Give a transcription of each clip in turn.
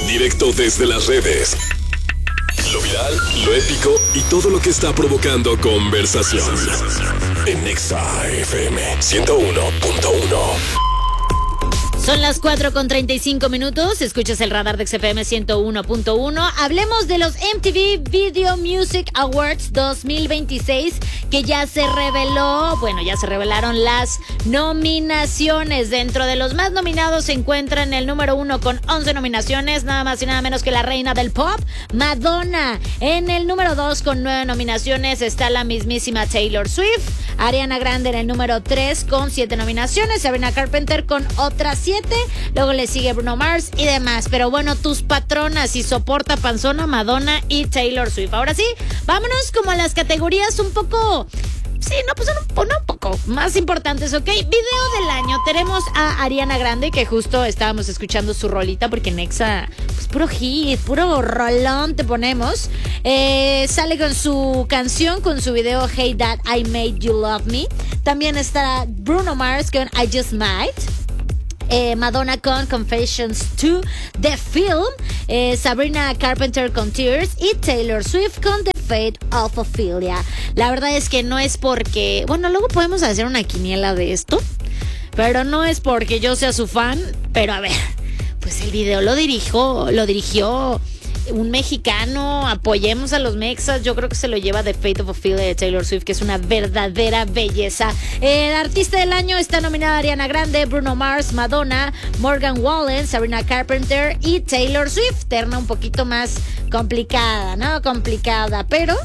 Directo desde las redes. Lo viral, lo épico y todo lo que está provocando conversación. En Nexa FM 101.1. Son las 4:35. Escuchas el radar de XFM 101.1. Hablemos de los MTV Video Music Awards 2026, que ya se revelaron las nominaciones. Dentro de los más nominados se encuentra en el número 1 con 11 nominaciones, nada más y nada menos que la reina del pop, Madonna. En el número 2 con 9 nominaciones está la mismísima Taylor Swift. Ariana Grande en el número 3 con 7 nominaciones. Sabrina Carpenter con otras 7. Luego le sigue Bruno Mars y demás. Pero bueno, tus patronas y soporta panzona, Madonna y Taylor Swift. Ahora sí, vámonos como a las categorías un poco... Sí, pues un poco más importantes, ¿ok? Video del año. Tenemos a Ariana Grande, que justo estábamos escuchando su rolita, porque Nexa, pues puro hit, puro rolón te ponemos. Sale con su canción, con su video Hey Dad, I Made You Love Me. También está Bruno Mars con I Just Might. Madonna con Confessions 2, The Film, Sabrina Carpenter con Tears y Taylor Swift con The Fate of Ophelia. La verdad es que no es porque... Bueno, luego podemos hacer una quiniela de esto, pero no es porque yo sea su fan. Pero a ver, pues el video lo dirigió un mexicano. Apoyemos a los mexas. Yo creo que se lo lleva The Fate of Ophelia de Taylor Swift, que es una verdadera belleza. El artista del año está nominada Ariana Grande, Bruno Mars, Madonna, Morgan Wallen, Sabrina Carpenter y Taylor Swift. Terna un poquito más complicada, ¿no? Complicada, pero...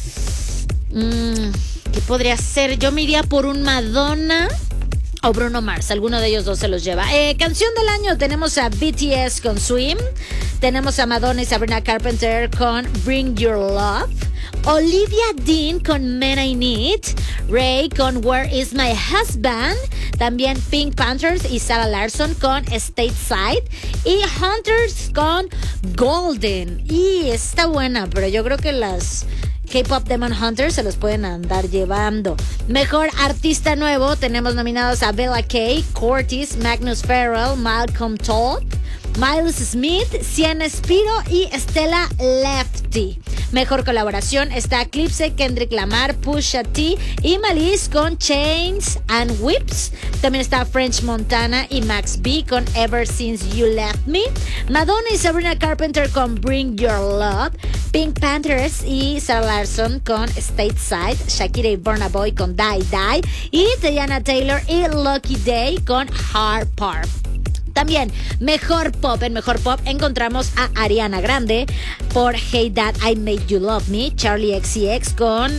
¿qué podría ser? Yo me iría por un Madonna o Bruno Mars, alguno de ellos dos se los lleva. Canción del año tenemos a BTS con Swim, tenemos a Madonna y Sabrina Carpenter con Bring Your Love, Olivia Dean con Men I Need, Ray con Where Is My Husband, también Pink Panthers y Sarah Larson con Stateside y Hunters con Golden. Y está buena, pero yo creo que las K-Pop Demon Hunters se los pueden andar llevando. Mejor artista nuevo tenemos nominados a Bella K, Curtis, Magnus Farrell, Malcolm Todd, Miles Smith, Sienna Spiro y Stella Lefty. Mejor colaboración está Eclipse, Kendrick Lamar, Pusha T y Malice con Chains and Whips. También está French Montana y Max B con Ever Since You Left Me. Madonna y Sabrina Carpenter con Bring Your Love. Pink Panthers y Sarah Larson con Stateside. Shakira y Burna Boy con Die Die. Y Teyana Taylor y Lucky Day con Hard Part. También, mejor pop. En mejor pop encontramos a Ariana Grande por Hey Dad, I Made You Love Me. Charlie XCX con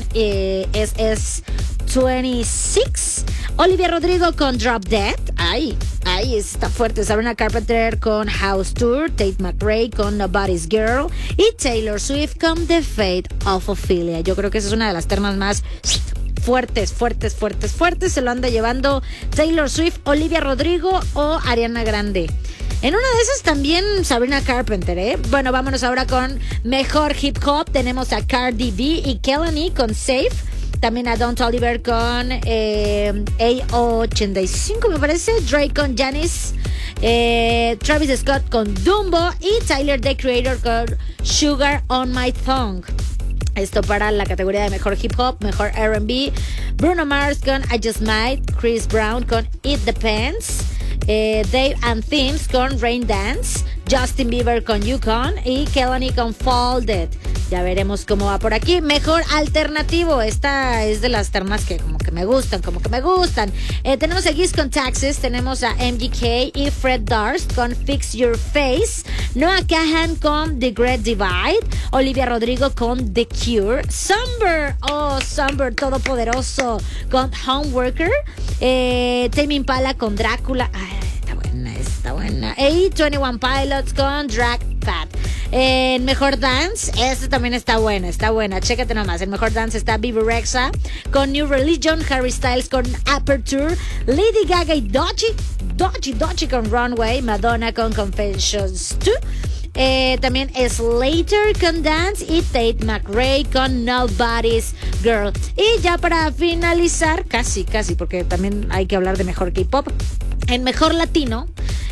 SS26. Olivia Rodrigo con Drop Dead. Ay, está fuerte. Sabrina Carpenter con House Tour. Tate McRae con Nobody's Girl. Y Taylor Swift con The Fate of Ophelia. Yo creo que esa es una de las ternas más... fuertes. Se lo anda llevando Taylor Swift, Olivia Rodrigo o Ariana Grande. En una de esas también Sabrina Carpenter, ¿eh? Bueno, vámonos ahora con mejor hip hop. Tenemos a Cardi B y Kelani con Safe. También a Don Toliver con A85, me parece. Drake con Janis. Travis Scott con Dumbo. Y Tyler, The Creator, con Sugar on My Tongue. Esto para la categoría de mejor hip hop, mejor R&B. Bruno Mars con I Just Might. Chris Brown con It Depends. Dave and Thims con Rain Dance. Justin Bieber con Yukon. Y Kelani con Folded. Ya veremos cómo va por aquí. Mejor alternativo. Esta es de las ternas que como que me gustan. Tenemos a Giz con Taxes. Tenemos a MGK y Fred Durst con Fix Your Face. Noah Kahan con The Great Divide. Olivia Rodrigo con The Cure. Summer todopoderoso con Homeworker. Tame Impala con Drácula. Ay, está buena. Y 21 Pilots con Drag Fat. En Mejor Dance, esta también está buena. Chécate nomás. En Mejor Dance está Bebe Rexha con New Religion, Harry Styles con Aperture, Lady Gaga y Doechii con Runway, Madonna con Confessions 2. También Slater con Dance y Tate McRae con Nobody's Girl. Y ya para finalizar, casi, porque también hay que hablar de mejor K-pop. En Mejor Latino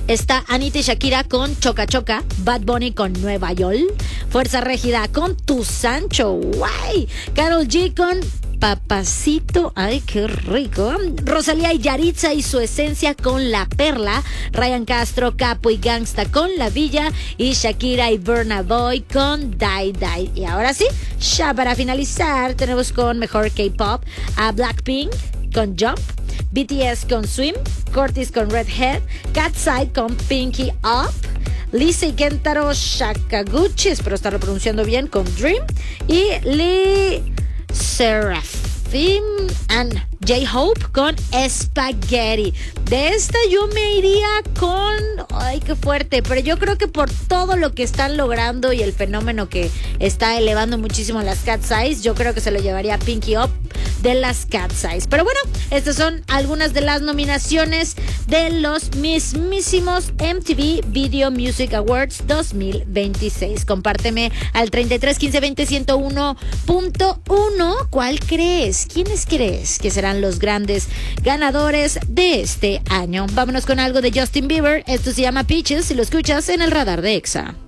está Anita y Shakira con Choca Choca, Bad Bunny con Nueva York, Fuerza Régida con Tu Sancho, guay, Karol G con Papacito, ay qué rico, Rosalía y Yaritza y Su Esencia con La Perla, Ryan Castro, Capo y Gangsta con La Villa y Shakira y Burna Boy con Die Die. Y ahora sí, ya para finalizar tenemos con mejor K-pop a Blackpink con Jump, BTS con Swim, Curtis con Redhead, Catside con Pinky Up, Lisa y Kentaro Sakaguchi, espero estarlo pronunciando bien, con Dream, y Lee Seraphim and J-Hope con Spaghetti. De esta yo me iría con... Ay, qué fuerte. Pero yo creo que por todo lo que están logrando y el fenómeno que está elevando muchísimo las Cat Size, yo creo que se lo llevaría Pinky Up de las Cat Size. Pero bueno, estas son algunas de las nominaciones de los mismísimos MTV Video Music Awards 2026. Compárteme al 33 15 20 101.1. ¿Cuál crees? ¿Quiénes crees que serán los grandes ganadores de este año? Vámonos con algo de Justin Bieber. Esto se llama Peaches y lo escuchas en el radar de Exa.